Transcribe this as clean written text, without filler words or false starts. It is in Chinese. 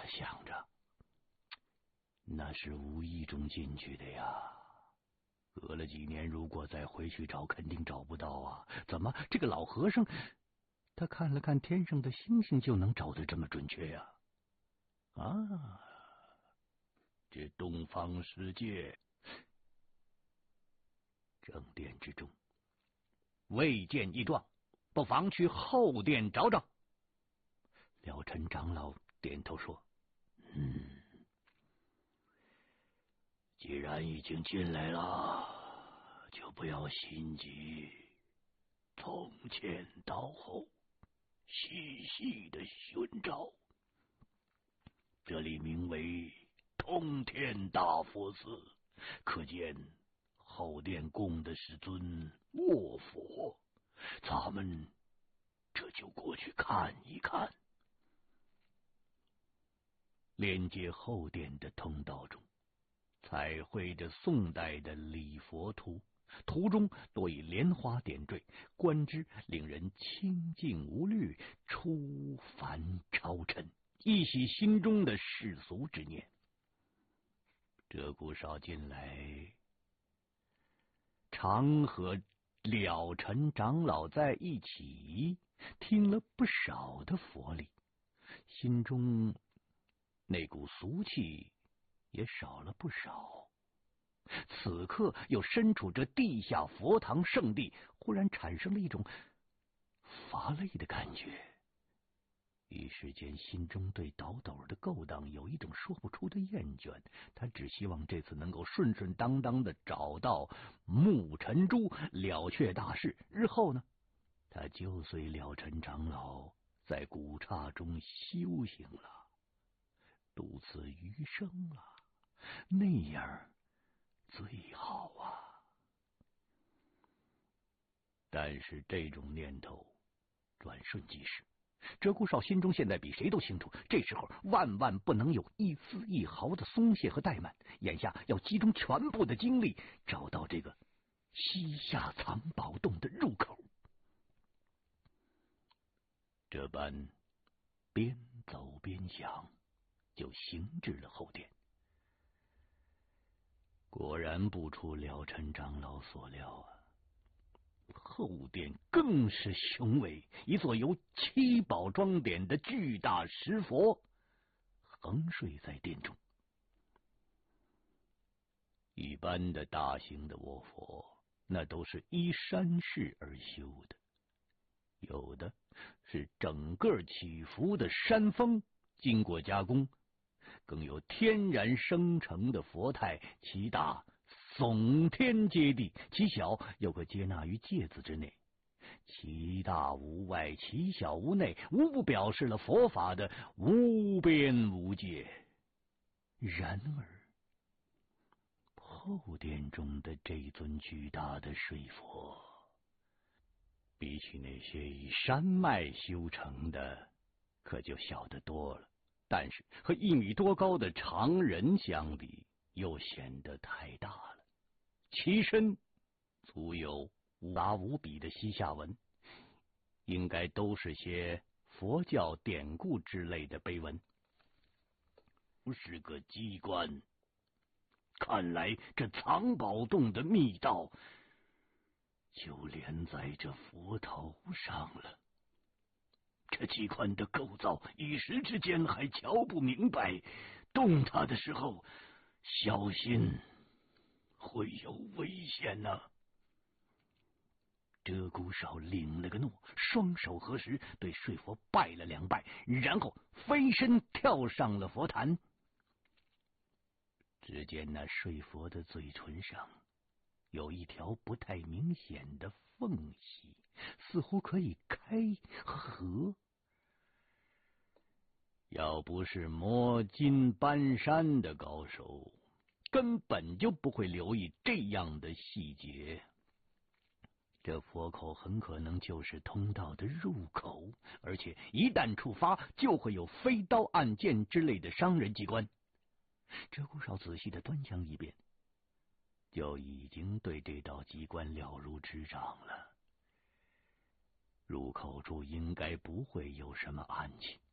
他想着，那是无意中进去的呀。隔了几年，如果再回去找，肯定找不到啊！怎么，这个老和尚，他看了看天上的星星，就能找得这么准确呀？啊，这东方世界，正殿之中，未见异状，不妨去后殿找找。了尘长老点头说：“既然已经进来了，就不要心急，从前到后，细细的寻找。这里名为通天大佛寺，可见后殿供的是尊卧佛，咱们这就过去看一看。”连接后殿的通道中，彩绘着宋代的礼佛图，图中多以莲花点缀，观之令人清静无虑，出凡超尘，一洗心中的世俗之念。鹧鸪哨进来，常和了尘长老在一起，听了不少的佛理，心中那股俗气也少了不少。此刻又身处这地下佛堂圣地，忽然产生了一种乏累的感觉。一时间，心中对倒斗的勾当有一种说不出的厌倦。他只希望这次能够顺顺当当的找到木尘珠，了却大事。日后呢，他就随了尘长老在古刹中修行了，度此余生了，那样最好啊！但是这种念头转瞬即逝。鹧鸪哨心中现在比谁都清楚，这时候万万不能有一丝一毫的松懈和怠慢，眼下要集中全部的精力，找到这个西夏藏宝洞的入口。这般边走边想，就行至了后殿。果然不出了尘长老所料啊，后殿更是雄伟，一座由七宝装点的巨大石佛横睡在殿中。一般的大型的卧佛，那都是依山势而修的，有的是整个起伏的山峰经过加工，更有天然生成的佛态，其大耸天接地，其小又可接纳于芥子之内，其大无外，其小无内，无不表示了佛法的无边无界。然而后殿中的这尊巨大的水佛，比起那些以山脉修成的，可就小得多了。但是和1米多高的常人相比，又显得太大了。其身足有无比的西夏文，应该都是些佛教典故之类的碑文。不是个机关，看来这藏宝洞的密道就连在这佛头上了。这机关的构造一时之间还瞧不明白，动它的时候小心会有危险啊。鹧鸪哨领了个诺，双手合十，对睡佛拜了2拜，然后飞身跳上了佛坛。只见那睡佛的嘴唇上有一条不太明显的缝隙，似乎可以开合。要不是摸金搬山的高手，根本就不会留意这样的细节。这佛口很可能就是通道的入口，而且一旦触发，就会有飞刀暗箭之类的伤人机关。鹧鸪哨仔细的端详一遍，就已经对这道机关了如指掌了。入口处应该不会有什么暗器，